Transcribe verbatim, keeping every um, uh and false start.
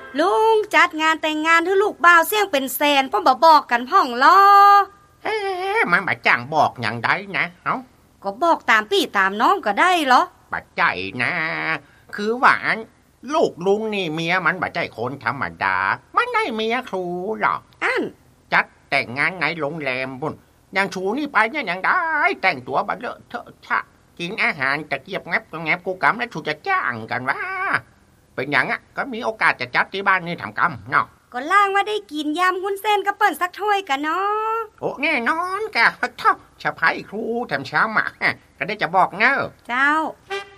ลุงจัดงานแต่งงานให้ลูกบ่าวเสี่ยงเป็นแสนป้อมบอกกันพ่องล้อเอ๊ะมันบ่จ้างบอกอย่างใดนะเอ้าก็บอกตามพี่ตามน้องก็ได้เหรอบ่ใจนะคือว่าลูกลุงนี่เมียมันบ่ใจคนธรรมดามันได้เมียครูหรออันจัดแต่งงานในโรงแรมบุญอย่างชูนี่ไปเนี่ยอย่างได้แต่งตัวบ่เลอะเทอะชะกินอาหารตะเกียบแงบแงบกูกำแล้วชูจะจ้างกันว่าเป็นอย่างอ่ะก็มีโอกาสจะจัดที่บ้านนี่ทำกรรมเนาะก็ล่างว่าได้กินยำหุ้นเส้นกับเปิ้นสักถ้วยกันเนาะโอ้แน่นอนกะเท่าชะพายครูแถมเช้ามาก็ได้จะบอกเนอะเจ้า